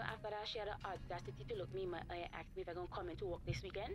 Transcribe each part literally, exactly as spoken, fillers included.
know, after that, she had the audacity to look me in my eye and ask me if I gonna come in to work this weekend.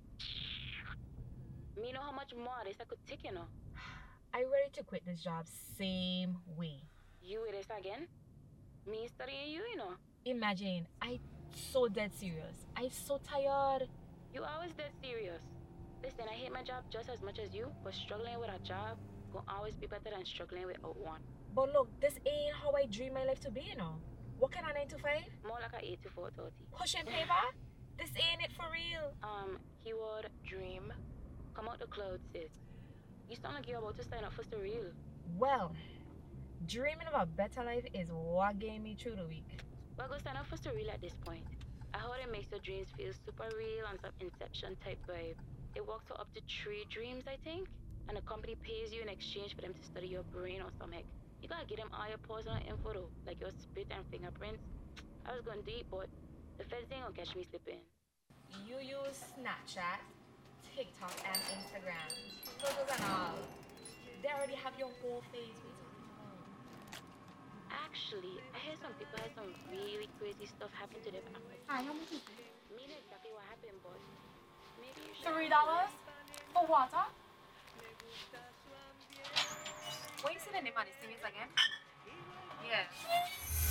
Me know how much more this I could take, you know. I ready to quit this job same way. You with this again? Me studying you, you know. Imagine, I so dead serious. I so tired. You always dead serious. Listen, I hate my job just as much as you, but struggling with a job will always be better than struggling without one. But look, this ain't how I dream my life to be, you know. Working a nine to five, More like a eight to four thirty. pushing paper. This ain't it for real. Um, keyword dream. Come out the clouds, sis. You sound like you're about to sign up for surreal. Well, dreaming of a better life is what gave me through the week. Well, go sign up for surreal at this point. I heard it makes your dreams feel super real and some Inception type vibe. It works for up to three dreams, I think, and the company pays you in exchange for them to study your brain or some heck. You gotta get them all your personal info though, like your spit and fingerprints. I was going deep, but the feds ain't gonna catch me slipping. You use Snapchat, TikTok, and Instagram. Photos and all. They already have your whole face. What are you talking about? Actually, I heard some people had some really crazy stuff happen to them after. Hi, how much is it? Me know exactly what happened, but maybe you should. Three dollars for water? What you say the name of this thing is again? Yeah.